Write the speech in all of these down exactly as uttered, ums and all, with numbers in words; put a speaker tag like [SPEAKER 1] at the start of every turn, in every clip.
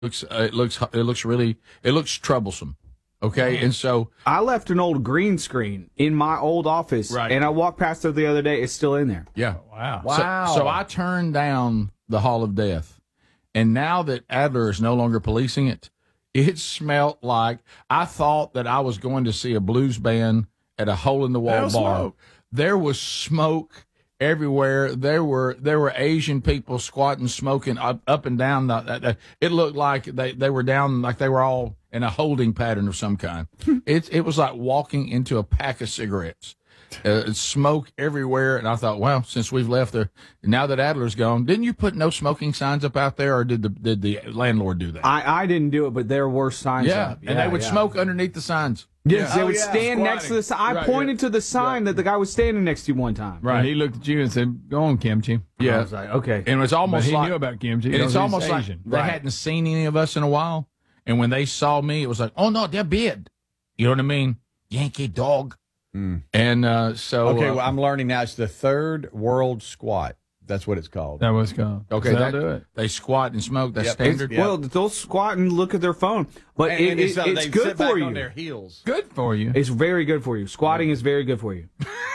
[SPEAKER 1] looks uh, it looks it looks really it looks troublesome. Okay, and so
[SPEAKER 2] I left an old green screen in my old office,
[SPEAKER 1] right.
[SPEAKER 2] and I walked past it the other day. It's still in there.
[SPEAKER 1] Yeah,
[SPEAKER 3] wow,
[SPEAKER 1] wow. So, so I turned down the Hall of Death, and now that Adler is no longer policing it, it smelled like I thought that I was going to see a blues band at a hole in the wall bar.
[SPEAKER 3] Smoke.
[SPEAKER 1] There was smoke everywhere. There were there were Asian people squatting, smoking up, up and down. The, the, it looked like they, they were down, like they were all in a holding pattern of some kind. it it was like walking into a pack of cigarettes. Uh, smoke everywhere, and I thought, well, since we've left there, now that Adler's gone, didn't you put no smoking signs up out there, or did the did the landlord do that?
[SPEAKER 2] I, I didn't do it, but there were signs
[SPEAKER 1] yeah,
[SPEAKER 2] up.
[SPEAKER 1] and
[SPEAKER 2] yeah,
[SPEAKER 1] they would
[SPEAKER 2] yeah.
[SPEAKER 1] smoke underneath the signs.
[SPEAKER 2] Yes,
[SPEAKER 1] yeah.
[SPEAKER 2] they
[SPEAKER 1] oh,
[SPEAKER 2] would
[SPEAKER 1] yeah.
[SPEAKER 2] stand
[SPEAKER 1] Squatting.
[SPEAKER 2] next to the sign. I
[SPEAKER 1] right,
[SPEAKER 2] pointed
[SPEAKER 1] right.
[SPEAKER 2] to the sign
[SPEAKER 1] right.
[SPEAKER 2] that the guy was standing next to one time.
[SPEAKER 3] Right. And he looked at you and said, "Go on, Kimchi."
[SPEAKER 1] Yeah,
[SPEAKER 2] I was like, okay.
[SPEAKER 1] And it was almost
[SPEAKER 3] but he
[SPEAKER 1] like
[SPEAKER 3] knew about Kimchi.
[SPEAKER 1] and it's almost like
[SPEAKER 3] Asian.
[SPEAKER 1] they
[SPEAKER 2] Right.
[SPEAKER 1] hadn't seen any of us in a while, and when they saw me, it was like, oh no, they're big. You know what I mean? Yankee dog.
[SPEAKER 4] Mm.
[SPEAKER 1] And uh, so
[SPEAKER 4] okay,
[SPEAKER 1] uh,
[SPEAKER 4] well, I'm learning now. It's the third world squat. That's what it's called.
[SPEAKER 3] That was called.
[SPEAKER 1] okay,
[SPEAKER 3] They'll
[SPEAKER 1] that,
[SPEAKER 3] do it.
[SPEAKER 1] they squat and smoke. That's
[SPEAKER 4] Yep.
[SPEAKER 1] standard.
[SPEAKER 4] Yep.
[SPEAKER 2] Well, they'll squat and look at their phone, but
[SPEAKER 4] And-
[SPEAKER 2] it,
[SPEAKER 4] and
[SPEAKER 2] it,
[SPEAKER 4] uh,
[SPEAKER 2] it's
[SPEAKER 4] they
[SPEAKER 2] good
[SPEAKER 4] sit back
[SPEAKER 2] for you.
[SPEAKER 4] on their heels.
[SPEAKER 3] Good for you.
[SPEAKER 2] It's very good for you. Squatting is very good for you.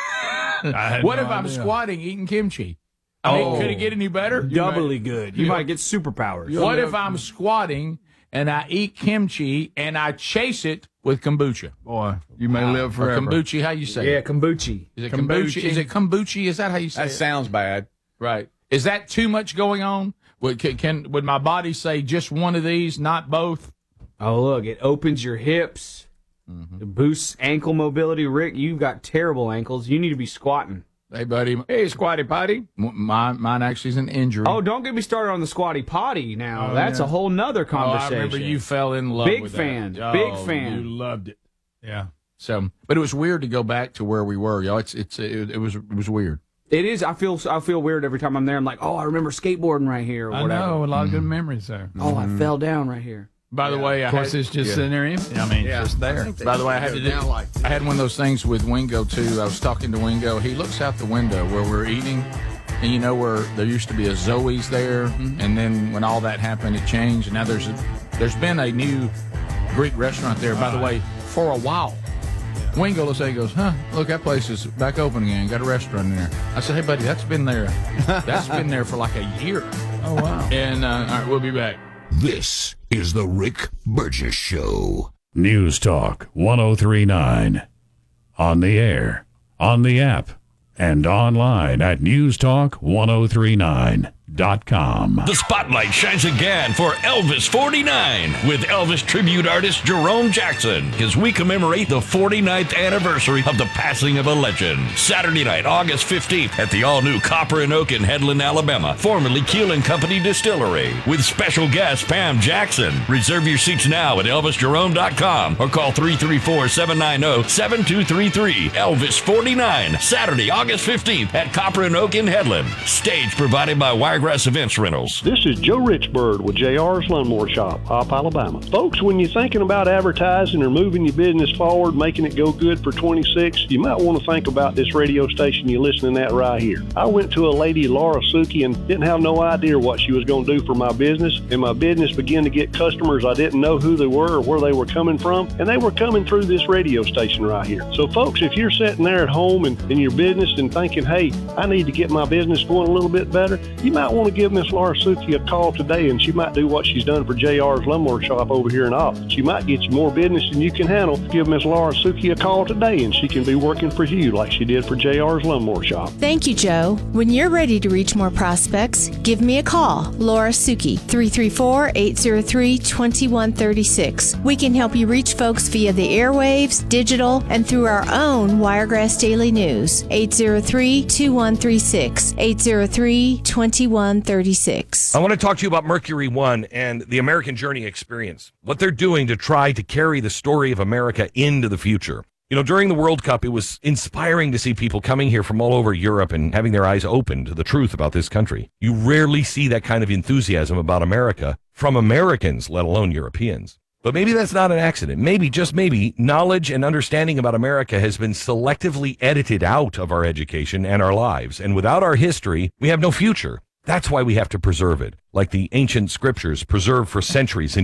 [SPEAKER 3] I had
[SPEAKER 1] What
[SPEAKER 3] no
[SPEAKER 1] if I'm
[SPEAKER 3] idea.
[SPEAKER 1] squatting eating kimchi? I mean,
[SPEAKER 2] Oh.
[SPEAKER 1] could it get any better?
[SPEAKER 2] Doubly good. You
[SPEAKER 1] you
[SPEAKER 2] might
[SPEAKER 1] know-
[SPEAKER 2] get superpowers.
[SPEAKER 1] What if I'm squatting and I eat kimchi and I chase it with kombucha?
[SPEAKER 3] Boy, you may live
[SPEAKER 1] Or
[SPEAKER 3] forever.
[SPEAKER 1] kombucha, how you say
[SPEAKER 2] Yeah,
[SPEAKER 1] it?
[SPEAKER 2] kombucha.
[SPEAKER 1] Is it kombucha?
[SPEAKER 3] kombucha.
[SPEAKER 1] Is it kombucha? Is that how you say
[SPEAKER 4] That
[SPEAKER 1] it?
[SPEAKER 4] sounds bad.
[SPEAKER 1] Right. Is that too much going on? Would can, can would my body say just one of these, not both?
[SPEAKER 2] Oh, look, it opens your hips.
[SPEAKER 1] Mm-hmm.
[SPEAKER 2] It boosts ankle mobility. Rick, you've got terrible ankles. You need to be squatting.
[SPEAKER 1] Hey, buddy. Hey, squatty potty. Mine, mine actually is an injury.
[SPEAKER 2] Oh, don't get me started on the squatty potty now.
[SPEAKER 3] Oh,
[SPEAKER 2] That's
[SPEAKER 3] yeah.
[SPEAKER 2] a whole nother
[SPEAKER 1] Oh, I
[SPEAKER 2] conversation.
[SPEAKER 1] remember you fell in love
[SPEAKER 2] Big
[SPEAKER 1] with
[SPEAKER 2] fan.
[SPEAKER 1] that.
[SPEAKER 2] Big
[SPEAKER 1] Oh,
[SPEAKER 2] fan.
[SPEAKER 1] You loved it.
[SPEAKER 3] Yeah.
[SPEAKER 1] So, but it was weird to go back to where we were, y'all. It's it's it, it was it was weird.
[SPEAKER 2] It is. I feel I feel weird every time I'm there. I'm like, oh, I remember skateboarding right here or
[SPEAKER 3] I
[SPEAKER 2] whatever.
[SPEAKER 3] know. A lot of good memories there.
[SPEAKER 2] Oh, I fell down right here.
[SPEAKER 1] By the way, I
[SPEAKER 3] Of course,
[SPEAKER 1] had,
[SPEAKER 3] it's just
[SPEAKER 1] yeah.
[SPEAKER 3] sitting there empty. I mean,
[SPEAKER 4] Yeah.
[SPEAKER 3] it's just there.
[SPEAKER 1] By the way, I had to do. I had one of those things with Wingo too. I was talking to Wingo. He looks out the window where we're eating, and you know where there used to be a Zoe's there,
[SPEAKER 3] Mm-hmm.
[SPEAKER 1] and then when all that happened, it changed, and now there's a, there's been a new Greek restaurant there. By the way, for a while. Wingo looks at it and goes, huh, look, that place is back open again. Got a restaurant in there. I said, hey, buddy, that's been there. That's been there for like a year.
[SPEAKER 3] Oh, wow.
[SPEAKER 1] And, uh, all right, we'll be back.
[SPEAKER 5] This is the Rick Burgess Show.
[SPEAKER 6] News Talk one oh three point nine. On the air, on the app, and online at news talk one oh three nine dot com.
[SPEAKER 7] The spotlight shines again for Elvis forty-nine with Elvis tribute artist Jerome Jackson as we commemorate the forty-ninth anniversary of the passing of a legend. Saturday night, August fifteenth at the all-new Copper and Oak in Headland, Alabama, formerly Keel and Company Distillery, with special guest Pam Jackson. Reserve your seats now at elvis jerome dot com or call three three four, seven nine zero, seven two three three. Elvis forty-nine, Saturday, August fifteenth at Copper and Oak in Headland. Stage provided by Wiregrass Events Rentals.
[SPEAKER 8] This is Joe Richbird with J R's Lawnmower Shop, Hop, Alabama. Folks, when you're thinking about advertising or moving your business forward, making it go good for twenty-six, you might want to think about this radio station you're listening at right here. I went to a lady, Laura Suki, and didn't have no idea what she was going to do for my business, and my business began to get customers I didn't know who they were or where they were coming from, and they were coming through this radio station right here. So, folks, if you're sitting there at home and in your business and thinking, hey, I need to get my business going a little bit better, you might want to give Miss Laura Suki a call today, and she might do what she's done for J R's Lawnmower Shop over here in Austin. She might get you more business than you can handle. Give Miss Laura Suki a call today, and she can be working for you like she did for J R's Lawnmower Shop.
[SPEAKER 9] Thank you, Joe. When you're ready to reach more prospects, give me a call. Laura Suki, three three four, eight zero three, two one three six. We can help you reach folks via the airwaves, digital, and through our own Wiregrass Daily News. eight zero three, two one three six. eight zero three, two one three six.
[SPEAKER 10] I want to talk to you about Mercury One and the American Journey experience, what they're doing to try to carry the story of America into the future. You know, during the World Cup, it was inspiring to see people coming here from all over Europe and having their eyes open to the truth about this country. You rarely see that kind of enthusiasm about America from Americans, let alone Europeans. But maybe that's not an accident. Maybe, just maybe, knowledge and understanding about America has been selectively edited out of our education and our lives. And without our history, we have no future. That's why we have to preserve it. like the ancient scriptures preserved for centuries in